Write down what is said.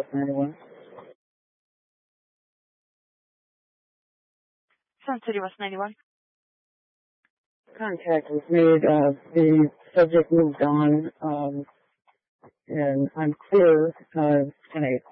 West 91. Sun City West 91. Contact was made. The subject moved on, and I'm clear in a